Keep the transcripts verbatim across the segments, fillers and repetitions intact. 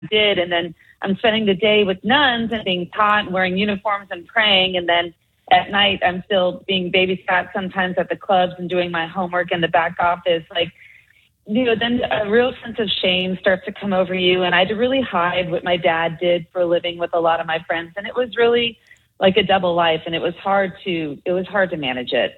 did. And then I'm spending the day with nuns and being taught and wearing uniforms and praying. And then at night, I'm still being babysat sometimes at the clubs and doing my homework in the back office. Like, you know, then a real sense of shame starts to come over you. And I had to really hide what my dad did for a living with a lot of my friends. And it was really like a double life. And it was hard to, it was hard to manage it.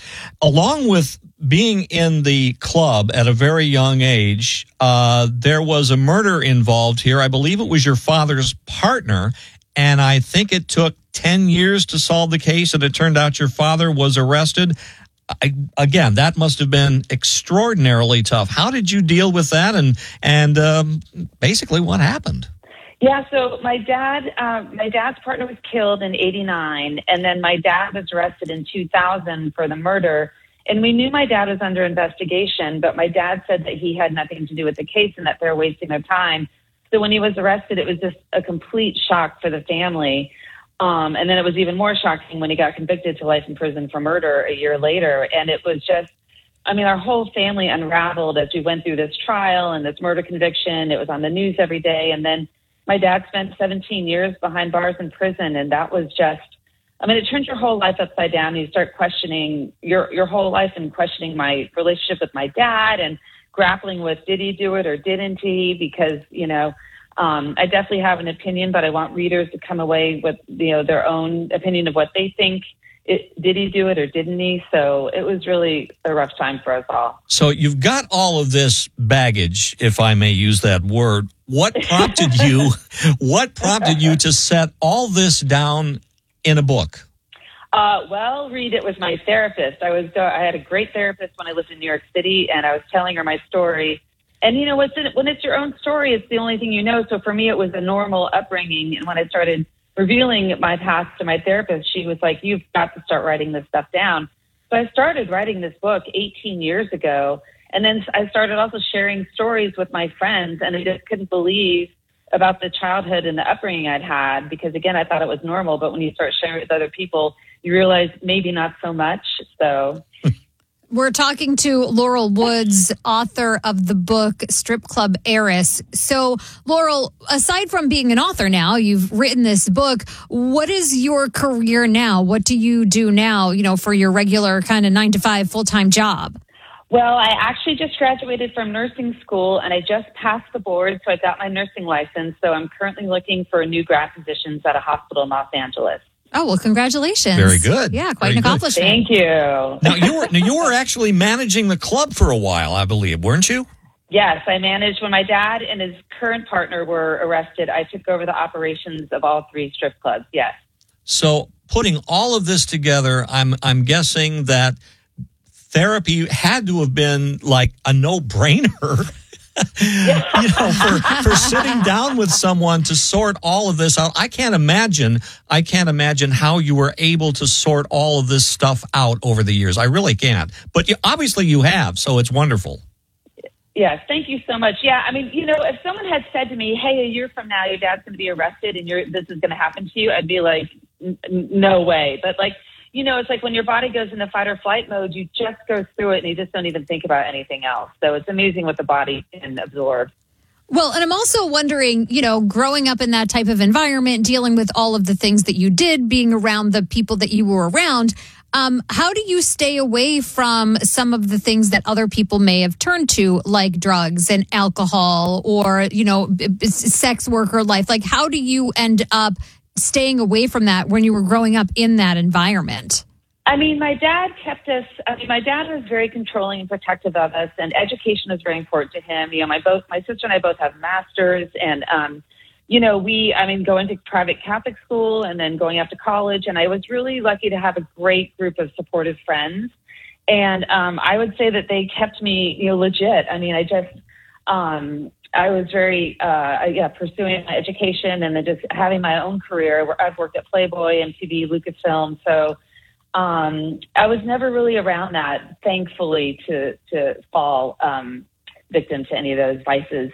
Along with being in the club at a very young age, uh, there was a murder involved here. I believe it was your father's partner, and I think it took ten years to solve the case, and it turned out your father was arrested. I, again, that must have been extraordinarily tough. How did you deal with that, and, and um, basically what happened? Yeah, so my dad, uh, my dad's partner was killed in eighty-nine, and then my dad was arrested in two thousand for the murder. And we knew my dad was under investigation, but my dad said that he had nothing to do with the case and that they're wasting their time. So when he was arrested, it was just a complete shock for the family. Um, and then it was even more shocking when he got convicted to life in prison for murder a year later. And it was just, I mean, our whole family unraveled as we went through this trial and this murder conviction. It was on the news every day. And then my dad spent seventeen years behind bars in prison, and that was just, I mean, it turns your whole life upside down. You start questioning your your whole life and questioning my relationship with my dad and grappling with, did he do it or didn't he? Because, you know, um, I definitely have an opinion, but I want readers to come away with, you know, their own opinion of what they think. It, did he do it or didn't he? So it was really a rough time for us all. So you've got all of this baggage, if I may use that word. What prompted you, what prompted you to set all this down in a book? Uh, well, Reed, it was my therapist. I was, uh, I had a great therapist when I lived in New York City, and I was telling her my story. And, you know, what's in, when it's your own story, it's the only thing you know. So for me, it was a normal upbringing. And when I started revealing my past to my therapist, she was like, you've got to start writing this stuff down. So I started writing this book eighteen years ago. And then I started also sharing stories with my friends, and I just couldn't believe about the childhood and the upbringing I'd had, because again, I thought it was normal. But when you start sharing with other people, you realize maybe not so much. So we're talking to Laurel Woods, author of the book Strip Club Heiress. So, Laurel, aside from being an author now, you've written this book. What is your career now? What do you do now, you know, for your regular kind of nine to five full-time job? Well, I actually just graduated from nursing school, and I just passed the board, so I got my nursing license. So I'm currently looking for new grad positions at a hospital in Los Angeles. Oh, well, congratulations. Very good. Yeah, quite Very an accomplishment. Thank you. Now, you were, now, you were actually managing the club for a while, I believe, weren't you? Yes, I managed. When my dad and his current partner were arrested, I took over the operations of all three strip clubs, yes. So putting all of this together, I'm I'm guessing that therapy had to have been like a no-brainer. you know, for, for sitting down with someone to sort all of this out. I can't imagine, I can't imagine how you were able to sort all of this stuff out over the years. I really can't. But you, obviously you have, so it's wonderful. Yes, thank you so much. Yeah, I mean, you know, if someone had said to me, hey, a year from now, your dad's going to be arrested and you're, this is going to happen to you, I'd be like, no way. But like, you know, it's like when your body goes into fight or flight mode, you just go through it and you just don't even think about anything else. So it's amazing what the body can absorb. Well, and I'm also wondering, you know, growing up in that type of environment, dealing with all of the things that you did, being around the people that you were around, um, how do you stay away from some of the things that other people may have turned to, like drugs and alcohol or, you know, sex worker life? Like, how do you end up staying away from that when you were growing up in that environment? I mean, my dad kept us, I mean, my dad was very controlling and protective of us, and education was very important to him. You know, my both, my sister and I both have masters, and, um, you know, we, I mean, going to private Catholic school and then going off to college, and I was really lucky to have a great group of supportive friends. And um, I would say that they kept me, you know, legit. I mean, I just, um, I was very, uh, yeah, pursuing my education and then just having my own career. I've worked at Playboy, M T V, Lucasfilm. So um, I was never really around that, thankfully, to, to fall um, victim to any of those vices.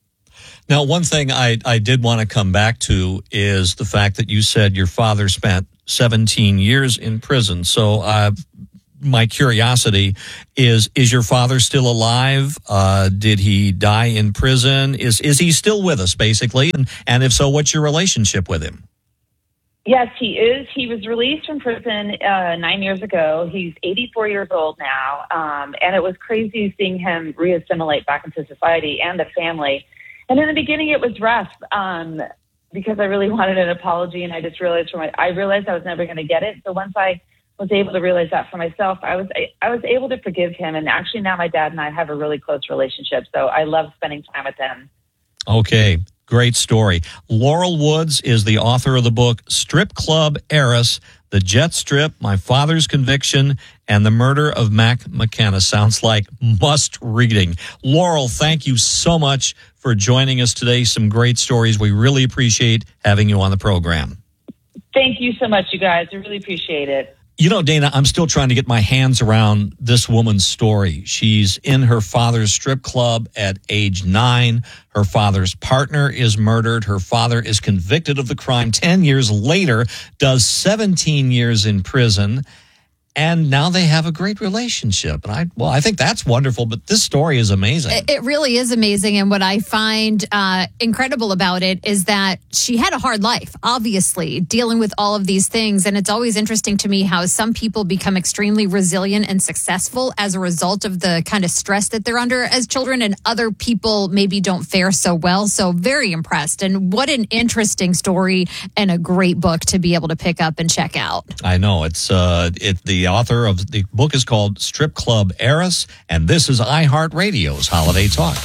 Now, one thing I, I did want to come back to is the fact that you said your father spent seventeen years in prison. So uh, my curiosity is, is your father still alive? Uh, did he die in prison? Is, is he still with us, basically? And, and if so, what's your relationship with him? Yes, he is. He was released from prison uh, nine years ago. He's eighty-four years old now. Um, and it was crazy seeing him reassimilate back into society and the family. And in the beginning, it was rough um, because I really wanted an apology. And I just realized for my, I realized I was never going to get it. So once I was able to realize that for myself, I was, I, I was able to forgive him. And actually now my dad and I have a really close relationship. So I love spending time with him. Okay. Great story. Laurel Woods is the author of the book Strip Club Heiress, The Jet Strip, My Father's Conviction, and the Murder of Mac McKenna. Sounds like must reading. Laurel, thank you so much for joining us today. Some great stories. We really appreciate having you on the program. Thank you so much, you guys. I really appreciate it. You know, Dana, I'm still trying to get my hands around this woman's story. She's in her father's strip club at age nine. Her father's partner is murdered. Her father is convicted of the crime ten years later, does seventeen years in prison. And now they have a great relationship. And I, well, I think that's wonderful, but this story is amazing. It, it really is amazing. And what I find uh, incredible about it is that she had a hard life, obviously, dealing with all of these things. And it's always interesting to me how some people become extremely resilient and successful as a result of the kind of stress that they're under as children, and other people maybe don't fare so well. So very impressed. And what an interesting story and a great book to be able to pick up and check out. I know. It's uh, it the author of the book is called Strip Club Heiress, and this is iHeartRadio's Holiday Talk.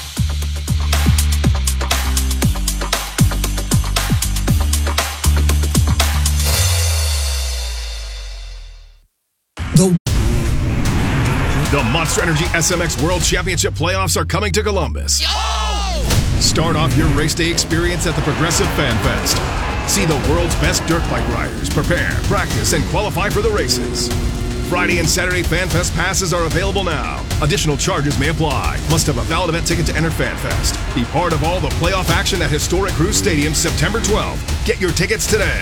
The, the Monster Energy S M X World Championship playoffs are coming to Columbus. Yo! Start off your race day experience at the Progressive Fan Fest. See the world's best dirt bike riders prepare, practice, and qualify for the races. Friday and Saturday Fan Fest passes are available now. Additional charges may apply. Must have a valid event ticket to enter Fan Fest. Be part of all the playoff action at historic Cruise Stadium September twelfth. Get your tickets today.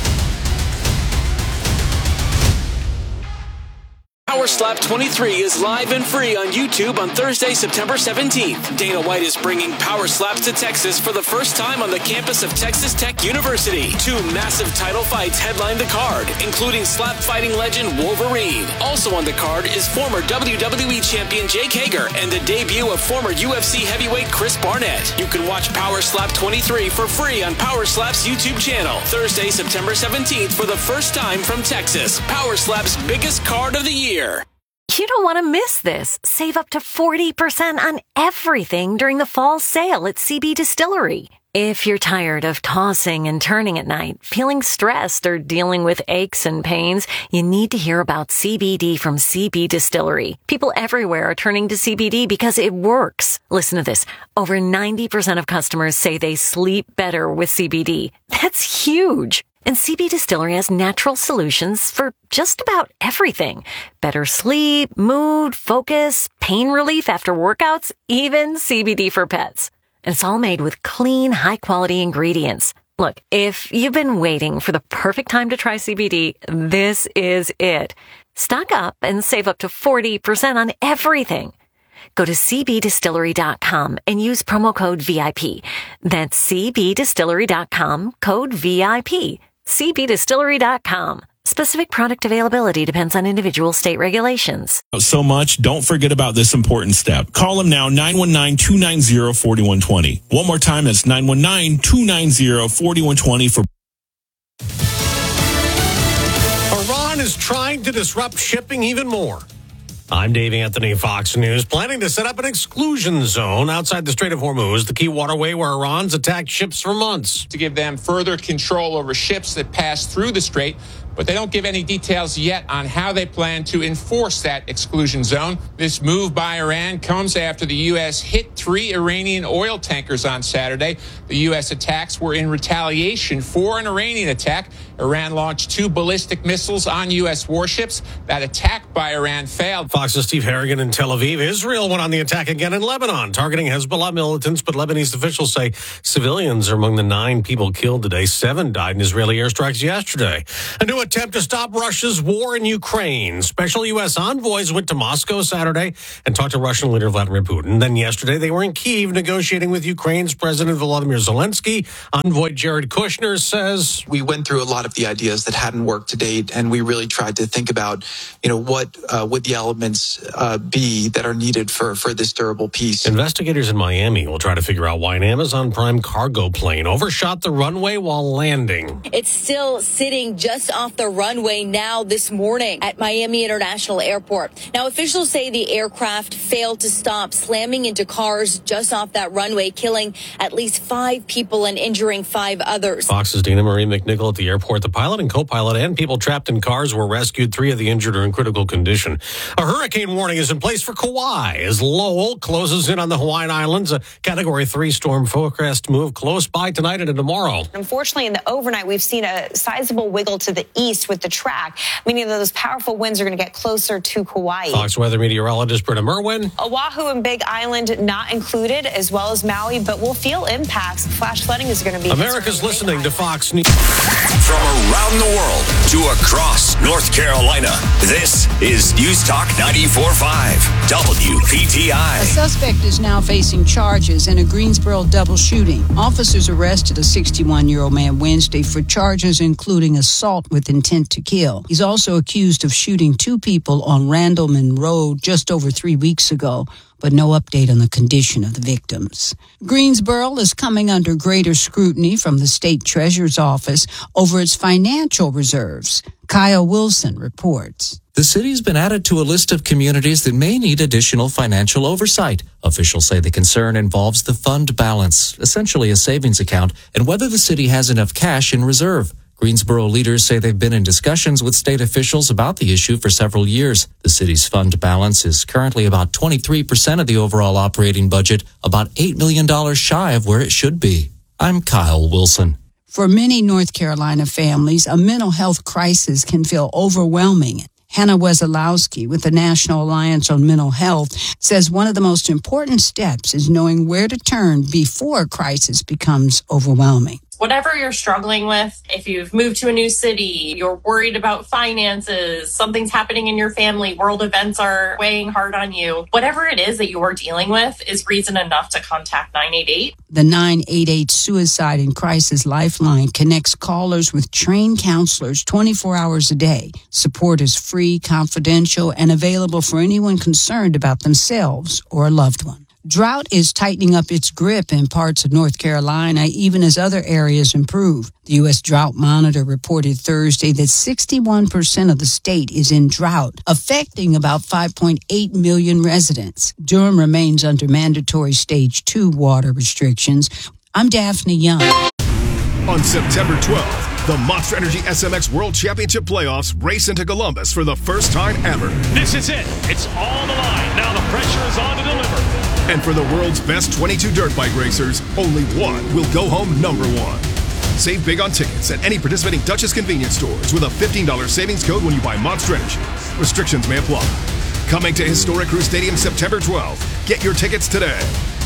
Power Slap twenty-three is live and free on YouTube on Thursday, September seventeenth. Dana White is bringing Power Slaps to Texas for the first time on the campus of Texas Tech University. Two massive title fights headline the card, including slap fighting legend Wolverine. Also on the card is former W W E champion Jake Hager and the debut of former U F C heavyweight Chris Barnett. You can watch Power Slap twenty-three for free on Power Slap's YouTube channel. Thursday, September seventeenth for the first time from Texas. Power Slap's biggest card of the year. You don't want to miss this. Save up to forty percent on everything during the fall sale at C B Distillery. If you're tired of tossing and turning at night, feeling stressed, or dealing with aches and pains, you need to hear about C B D from C B Distillery. People everywhere are turning to C B D because it works. Listen to this. Over ninety percent of customers say they sleep better with C B D. That's huge. And C B Distillery has natural solutions for just about everything. Better sleep, mood, focus, pain relief after workouts, even C B D for pets. And it's all made with clean, high-quality ingredients. Look, if you've been waiting for the perfect time to try C B D, this is it. Stock up and save up to forty percent on everything. Go to c b distillery dot com and use promo code V I P. That's c b distillery dot com, code V I P. c b distillery dot com. Specific product availability depends on individual state regulations. So much, don't forget about this important step. Call them now, nine one nine, two nine zero, four one two zero. One more time, that's nine one nine, two nine zero, four one two zero for... Iran is trying to disrupt shipping even more. I'm Dave Anthony, Fox News, planning to set up an exclusion zone outside the Strait of Hormuz, the key waterway where Iran's attacked ships for months. To give them further control over ships that pass through the strait, but they don't give any details yet on how they plan to enforce that exclusion zone. This move by Iran comes after the U S hit three Iranian oil tankers on Saturday. The U S attacks were in retaliation for an Iranian attack. Iran launched two ballistic missiles on U S warships. That attack by Iran failed. Fox's Steve Harrigan in Tel Aviv. Israel went on the attack again in Lebanon, targeting Hezbollah militants, but Lebanese officials say civilians are among the nine people killed today. Seven died in Israeli airstrikes yesterday. A new attempt to stop Russia's war in Ukraine. Special U S envoys went to Moscow Saturday and talked to Russian leader Vladimir Putin. Then yesterday, they were in Kyiv negotiating with Ukraine's President Volodymyr Zelensky. Envoy Jared Kushner says, we went through a lot of the ideas that hadn't worked to date, and we really tried to think about, you know, what uh, would the elements uh, be that are needed for, for this durable peace. Investigators in Miami will try to figure out why an Amazon Prime cargo plane overshot the runway while landing. It's still sitting just off the runway now this morning at Miami International Airport. Now, officials say the aircraft failed to stop, slamming into cars just off that runway, killing at least five people and injuring five others. Fox's Dina Marie McNichol at the airport. The pilot and co-pilot and people trapped in cars were rescued. Three of the injured are in critical condition. A hurricane warning is in place for Kauai as Lowell closes in on the Hawaiian Islands. A Category three storm forecast move close by tonight and tomorrow. Unfortunately, in the overnight, we've seen a sizable wiggle to the east with the track, meaning that those powerful winds are going to get closer to Kauai. Fox weather meteorologist Britta Merwin. Oahu and Big Island not included, as well as Maui, but we'll feel impacts. Flash flooding is going to be... America's listening to Fox News. From around the world to across North Carolina, this is News Talk ninety-four point five, W P T I. A suspect is now facing charges in a Greensboro double shooting. Officers arrested a sixty-one-year-old man Wednesday for charges including assault with intent to kill. He's also accused of shooting two people on Randleman Road just over three weeks ago, but no update on the condition of the victims. Greensboro is coming under greater scrutiny from the state treasurer's office over its financial reserves. Kyle Wilson reports. The city's been added to a list of communities that may need additional financial oversight. Officials say the concern involves the fund balance, essentially a savings account, and whether the city has enough cash in reserve. Greensboro leaders say they've been in discussions with state officials about the issue for several years. The city's fund balance is currently about twenty-three percent of the overall operating budget, about eight million dollars shy of where it should be. I'm Kyle Wilson. For many North Carolina families, a mental health crisis can feel overwhelming. Hannah Wesolowski with the National Alliance on Mental Health says one of the most important steps is knowing where to turn before a crisis becomes overwhelming. Whatever you're struggling with, if you've moved to a new city, you're worried about finances, something's happening in your family, world events are weighing hard on you, whatever it is that you are dealing with is reason enough to contact nine eight eight. The nine eight eight Suicide and Crisis Lifeline connects callers with trained counselors twenty-four hours a day. Support is free, confidential, and available for anyone concerned about themselves or a loved one. Drought is tightening up its grip in parts of North Carolina, even as other areas improve. The U S Drought Monitor reported Thursday that sixty-one percent of the state is in drought, affecting about five point eight million residents. Durham remains under mandatory stage two water restrictions. I'm Daphne Young. On September twelfth, the Monster Energy S M X World Championship Playoffs race into Columbus for the first time ever. This is it. It's on the line. Now the pressure is on to deliver. And for the world's best twenty-two dirt bike racers, only one will go home number one. Save big on tickets at any participating Dutchess convenience stores with a fifteen dollars savings code when you buy Monster Energy. Restrictions may apply. Coming to Historic Crew Stadium September twelfth. Get your tickets today.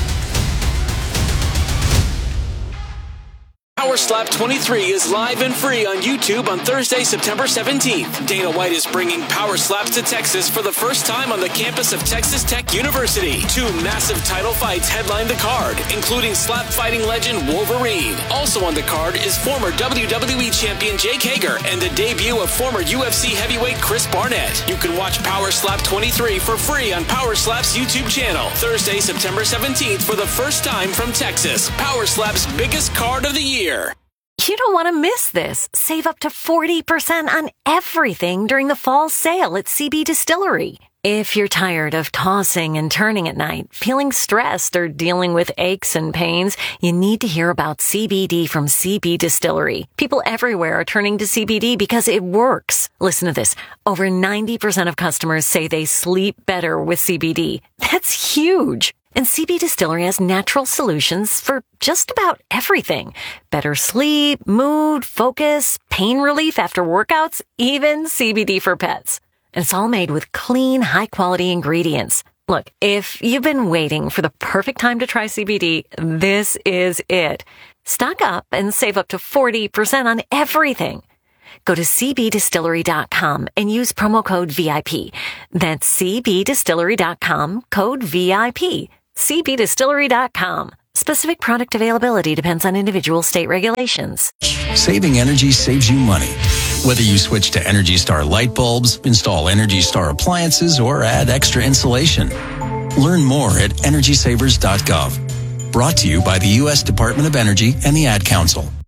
Power Slap twenty-three is live and free on YouTube on Thursday, September seventeenth. Dana White is bringing Power Slaps to Texas for the first time on the campus of Texas Tech University. Two massive title fights headline the card, including slap fighting legend Wolverine. Also on the card is former W W E champion Jake Hager and the debut of former U F C heavyweight Chris Barnett. You can watch Power Slap twenty-three for free on Power Slap's YouTube channel. Thursday, September seventeenth for the first time from Texas. Power Slap's biggest card of the year. You don't want to miss this. Save up to forty percent on everything during the fall sale at C B Distillery. If you're tired of tossing and turning at night, feeling stressed, or dealing with aches and pains, you need to hear about C B D from C B Distillery. People everywhere are turning to C B D because it works. Listen to this. Over ninety percent of customers say they sleep better with C B D. That's huge. And C B Distillery has natural solutions for just about everything. Better sleep, mood, focus, pain relief after workouts, even C B D for pets. And it's all made with clean, high-quality ingredients. Look, if you've been waiting for the perfect time to try C B D, this is it. Stock up and save up to forty percent on everything. Go to c b distillery dot com and use promo code V I P. That's c b distillery dot com, code V I P. c b distillery dot com. Specific product availability depends on individual state regulations. Saving energy saves you money. Whether you switch to Energy Star light bulbs, install Energy Star appliances, or add extra insulation. Learn more at energy savers dot gov. Brought to you by the U S Department of Energy and the Ad Council.